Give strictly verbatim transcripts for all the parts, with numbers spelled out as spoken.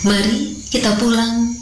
Mari kita pulang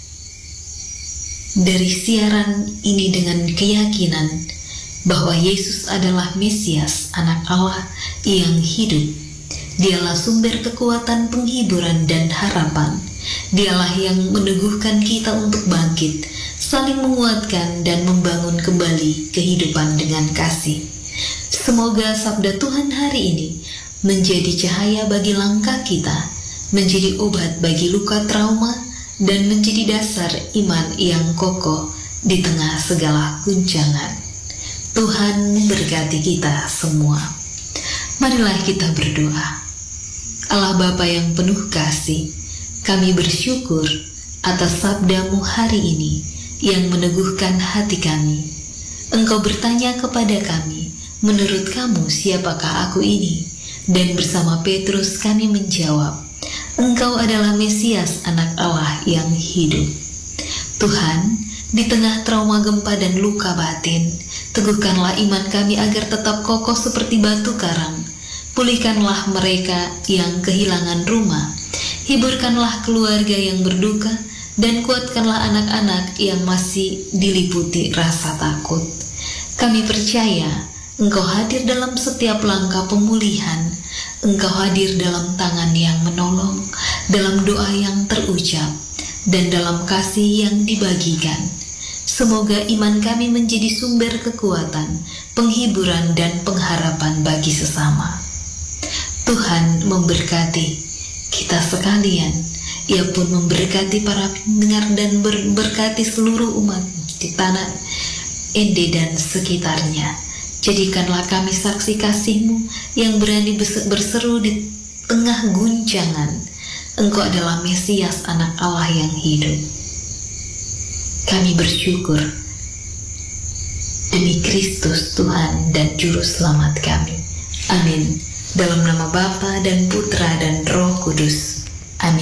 dari siaran ini dengan keyakinan bahwa Yesus adalah Mesias, Anak Allah yang hidup. Dialah sumber kekuatan, penghiburan, dan harapan. Dialah yang meneguhkan kita untuk bangkit, saling menguatkan dan membangun kembali kehidupan dengan kasih. Semoga sabda Tuhan hari ini menjadi cahaya bagi langkah kita, menjadi obat bagi luka trauma, dan menjadi dasar iman yang kokoh di tengah segala guncangan. Tuhan memberkati kita semua. Marilah kita berdoa. Allah Bapa yang penuh kasih, kami bersyukur atas sabda-Mu hari ini yang meneguhkan hati kami. Engkau bertanya kepada kami, menurut kamu siapakah aku ini? Dan bersama Petrus kami menjawab, Engkau adalah Mesias, Anak Allah yang hidup. Tuhan, di tengah trauma gempa dan luka batin, teguhkanlah iman kami agar tetap kokoh seperti batu karang. Pulihkanlah mereka yang kehilangan rumah, hiburkanlah keluarga yang berduka, dan kuatkanlah anak-anak yang masih diliputi rasa takut. Kami percaya Engkau hadir dalam setiap langkah pemulihan. Engkau hadir dalam tangan yang menolong, dalam doa yang terucap, dan dalam kasih yang dibagikan. Semoga iman kami menjadi sumber kekuatan, penghiburan, dan pengharapan bagi sesama. Tuhan memberkati kita sekalian. Ia pun memberkati para pendengar dan berberkati seluruh umat di tanah Ende dan sekitarnya. Jadikanlah kami saksi kasih-Mu yang berani berseru di tengah guncangan. Engkau adalah Mesias, Anak Allah yang hidup. Kami bersyukur demi Kristus Tuhan dan Juru Selamat kami. Amin. Dalam nama Bapa dan Putra dan Roh Kudus.